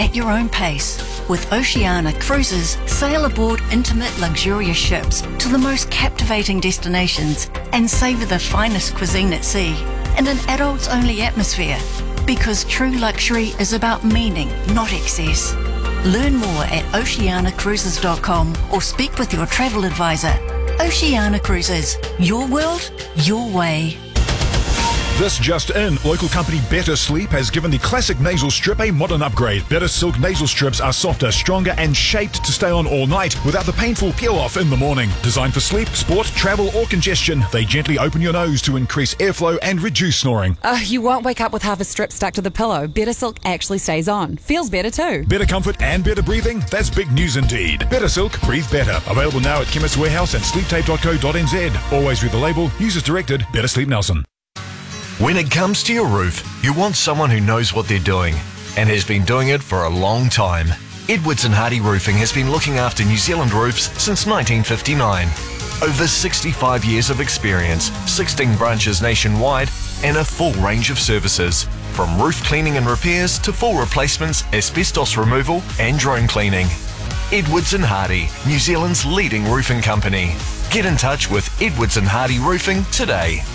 at your own pace. With Oceania Cruises, sail aboard intimate, luxurious ships to the most captivating destinations and savour the finest cuisine at sea in an adults-only atmosphere. Because true luxury is about meaning, not excess. Learn more at oceanacruises.com or speak with your travel advisor. Oceania Cruises. Your world, your way. This just in, local company Better Sleep has given the classic nasal strip a modern upgrade. Better Silk nasal strips are softer, stronger and shaped to stay on all night without the painful peel-off in the morning. Designed for sleep, sport, travel or congestion, they gently open your nose to increase airflow and reduce snoring. You won't wake up with half a strip stuck to the pillow. Better Silk actually stays on. Feels better too. Better comfort and better breathing? That's big news indeed. Better Silk, breathe better. Available now at Chemist Warehouse and sleeptape.co.nz. Always read the label. Users directed. Better Sleep Nelson. When it comes to your roof, you want someone who knows what they're doing and has been doing it for a long time. Edwards & Hardy Roofing has been looking after New Zealand roofs since 1959. Over 65 years of experience, 16 branches nationwide and a full range of services. From roof cleaning and repairs to full replacements, asbestos removal and drone cleaning. Edwards & Hardy, New Zealand's leading roofing company. Get in touch with Edwards & Hardy Roofing today.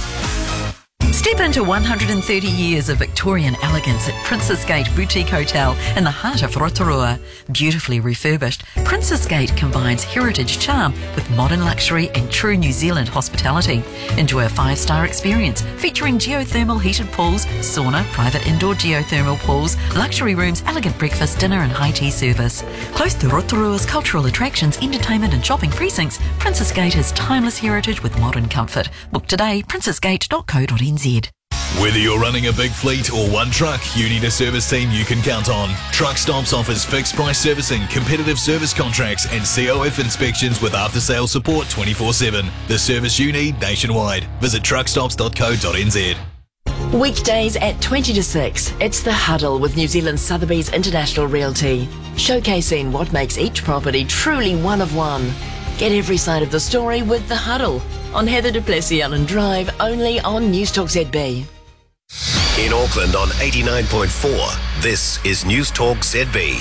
Step into 130 years of Victorian elegance at Princess Gate Boutique Hotel in the heart of Rotorua. Beautifully refurbished, Princess Gate combines heritage charm with modern luxury and true New Zealand hospitality. Enjoy a 5-star experience featuring geothermal heated pools, sauna, private indoor geothermal pools, luxury rooms, elegant breakfast, dinner and high tea service. Close to Rotorua's cultural attractions, entertainment and shopping precincts, Princess Gate has timeless heritage with modern comfort. Book today, princessgate.co.nz. Whether you're running a big fleet or one truck, you need a service team you can count on. Truck Stops offers fixed price servicing, competitive service contracts and COF inspections with after-sales support 24/7. The service you need nationwide. Visit truckstops.co.nz. Weekdays at 20 to 6, it's The Huddle with New Zealand Sotheby's International Realty, showcasing what makes each property truly one of one. Get every side of the story with The Huddle on Heather du Plessis-Allen Drive, only on Newstalk ZB. In Auckland on 89.4, this is Newstalk ZB.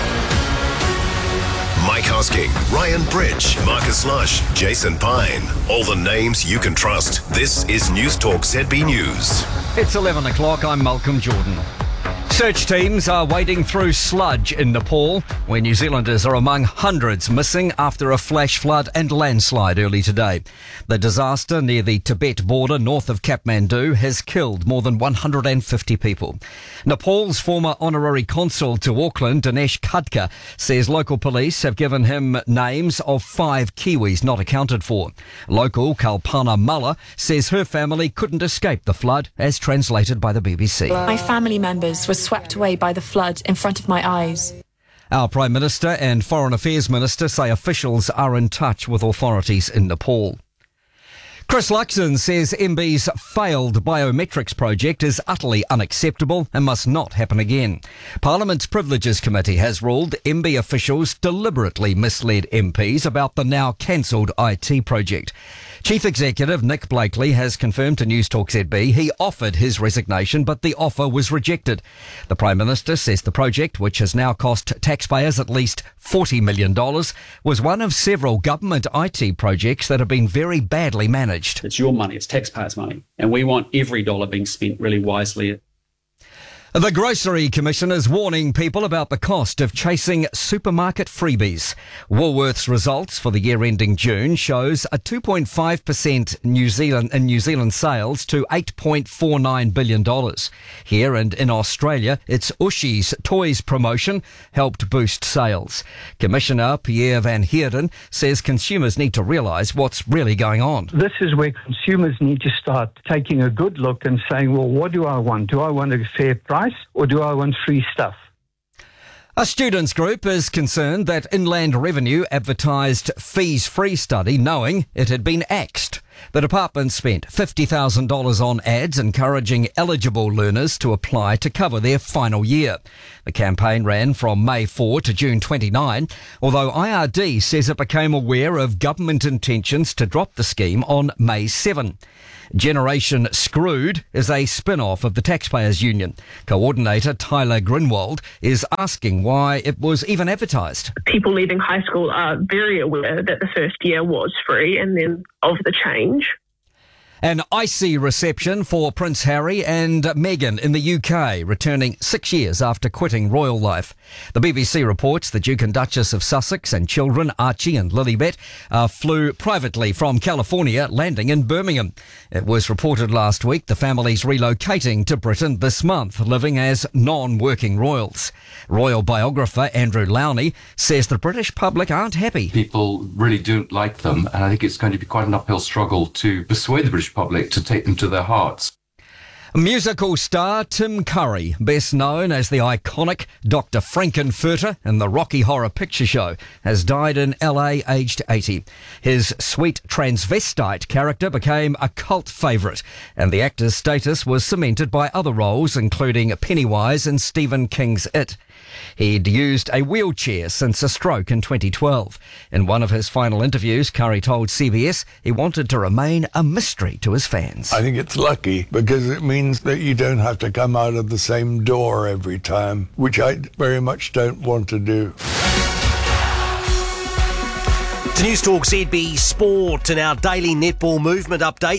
Mike Hosking, Ryan Bridge, Marcus Lush, Jason Pine. All the names you can trust. This is Newstalk ZB News. It's 11 o'clock. I'm Malcolm Jordan. Search teams are wading through sludge in Nepal, where New Zealanders are among hundreds missing after a flash flood and landslide early today. The disaster near the Tibet border north of Kathmandu has killed more than 150 people. Nepal's former honorary consul to Auckland, Dinesh Khadka, says local police have given him names of 5 Kiwis not accounted for. Local Kalpana Mulla says her family couldn't escape the flood, as translated by the BBC. My family members were swept away by the flood in front of my eyes. Our Prime Minister and Foreign Affairs Minister say officials are in touch with authorities in Nepal. Chris Luxon says MB's failed biometrics project is utterly unacceptable and must not happen again. Parliament's Privileges Committee has ruled MB officials deliberately misled MPs about the now cancelled IT project. Chief Executive Nick Blakely has confirmed to Newstalk ZB he offered his resignation, but the offer was rejected. The Prime Minister says the project, which has now cost taxpayers at least $40 million, was one of several government IT projects that have been very badly managed. It's your money, it's taxpayers' money, and we want every dollar being spent really wisely. The Grocery Commission is warning people about the cost of chasing supermarket freebies. Woolworths results for the year ending June shows a 2.5% in New Zealand sales to $8.49 billion. Here and in Australia, its Ushi's Toys promotion helped boost sales. Commissioner Pierre Van Heerden says consumers need to realise what's really going on. This is where consumers need to start taking a good look and saying, well, what do I want? Do I want a fair price? Or do I want free stuff? A students' group is concerned that Inland Revenue advertised fees-free study knowing it had been axed. The department spent $50,000 on ads encouraging eligible learners to apply to cover their final year. The campaign ran from May 4 to June 29, although IRD says it became aware of government intentions to drop the scheme on May 7. Generation Screwed is a spin-off of the Taxpayers Union. Coordinator Tyler Grinwald is asking why it was even advertised. People leaving high school are very aware that the first year was free and then of the change. An icy reception for Prince Harry and Meghan in the UK, returning 6 years after quitting royal life. The BBC reports the Duke and Duchess of Sussex and children, Archie and Lilibet, flew privately from California, landing in Birmingham. It was reported last week the family's relocating to Britain this month, living as non-working royals. Royal biographer Andrew Lowney says the British public aren't happy. People really don't like them, and I think it's going to be quite an uphill struggle to persuade the British public to take them to their hearts. Musical star Tim Curry, best known as the iconic Dr. Frankenfurter in the Rocky Horror Picture Show, has died in LA aged 80. His sweet transvestite character became a cult favourite, and the actor's status was cemented by other roles, including Pennywise in Stephen King's It. He'd used a wheelchair since a stroke in 2012. In one of his final interviews, Curry told CBS he wanted to remain a mystery to his fans. I think it's lucky because it means that you don't have to come out of the same door every time, which I very much don't want to do. To News Talk ZB Sport and our daily netball movement update.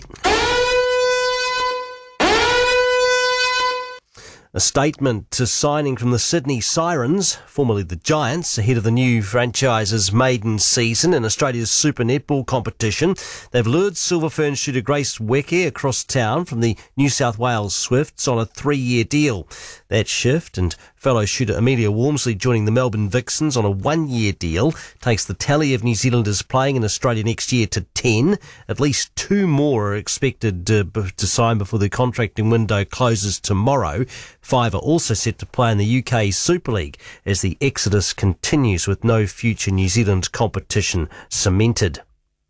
A statement to signing from the Sydney Sirens, formerly the Giants, ahead of the new franchise's maiden season in Australia's Super Netball competition. They've lured Silver Fern shooter Grace Weke across town from the New South Wales Swifts on a 3-year deal. That shift and fellow shooter Amelia Walmsley joining the Melbourne Vixens on a 1-year deal takes the tally of New Zealanders playing in Australia next year to 10. At least 2 more are expected to sign before the contracting window closes tomorrow. 5 are also set to play in the UK Super League as the exodus continues with no future New Zealand competition cemented.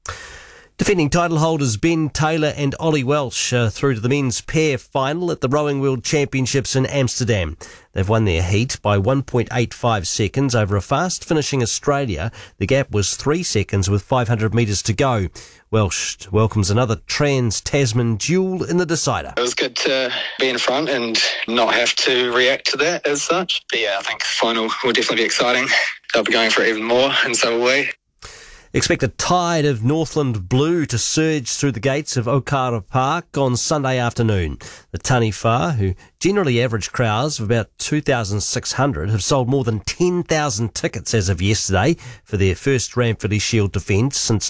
Defending title holders Ben Taylor and Ollie Welsh are through to the men's pair final at the Rowing World Championships in Amsterdam. They've won their heat by 1.85 seconds over a fast-finishing Australia. The gap was 3 seconds with 500 metres to go. Welsh welcomes another Trans-Tasman duel in the decider. It was good to be in front and not have to react to that as such. But yeah, I think the final will definitely be exciting. They'll be going for it even more, and so will we. Expect a tide of Northland blue to surge through the gates of Okara Park on Sunday afternoon. The Taniwha, who generally average crowds of about 2,600, have sold more than 10,000 tickets as of yesterday for their first Ranfurly Shield defence since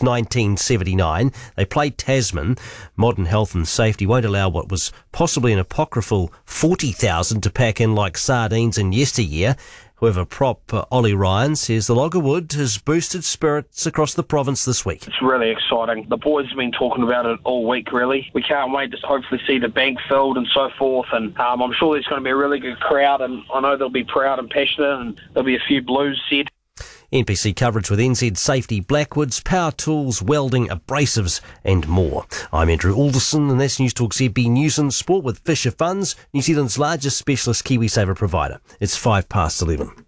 1979. They play Tasman. Modern health and safety won't allow what was possibly an apocryphal 40,000 to pack in like sardines in yesteryear. However, prop Ollie Ryan says the Loggerwood has boosted spirits across the province this week. It's really exciting. The boys have been talking about it all week, really. We can't wait to hopefully see the bank filled and so forth. And I'm sure there's going to be a really good crowd, and I know they'll be proud and passionate, and there'll be a few blues said. NPC coverage with NZ Safety, Blackwoods, Power Tools, Welding, Abrasives and more. I'm Andrew Alderson and that's News Talk ZB News and Sport with Fisher Funds, New Zealand's largest specialist KiwiSaver provider. It's 11:05.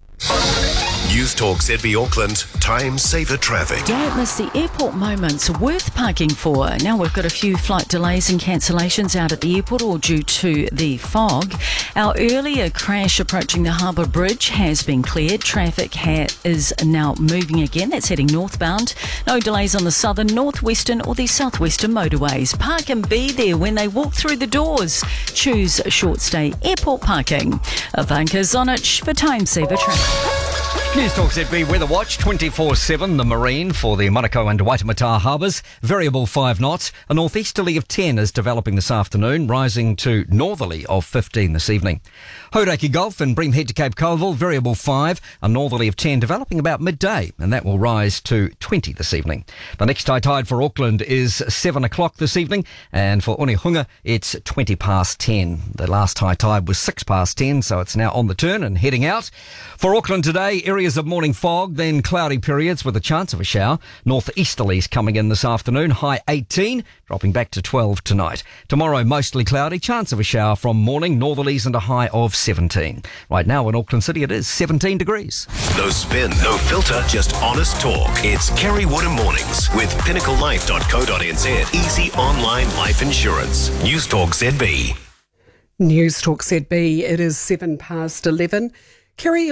News Talk ZB Auckland, time saver traffic. Don't miss the airport moments worth parking for. Now we've got a few flight delays and cancellations out at the airport, all due to the fog. Our earlier crash approaching the Harbour Bridge has been cleared. Traffic is now moving again. That's heading northbound. No delays on the southern, northwestern or the southwestern motorways. Park and be there when they walk through the doors. Choose short stay airport parking. Ivanka Zonich for time saver traffic. News Talk ZB Weather Watch 24/7. The Marine for the Manukau and Waitemata harbours. Variable 5 knots. A northeasterly of 10 is developing this afternoon, rising to northerly of 15 this evening. Hauraki Gulf and Bream Head to Cape Colville. Variable 5. A northerly of 10 developing about midday, and that will rise to 20 this evening. The next high tide for Auckland is 7 o'clock this evening, and for Onehunga it's 20 past 10. The last high tide was 6 past 10, so it's now on the turn and heading out. For Auckland today, areas Areas of morning fog, then cloudy periods with a chance of a shower. Northeasterlies coming in this afternoon, high 18, dropping back to 12 tonight. Tomorrow, mostly cloudy, chance of a shower from morning, northerlies and a high of 17. Right now in Auckland City, it is 17 degrees. No spin, no filter, just honest talk. It's Kerry Woodham Mornings with pinnaclelife.co.nz. Easy online life insurance. News Talk ZB. News Talk ZB, it is 11:07. Kerry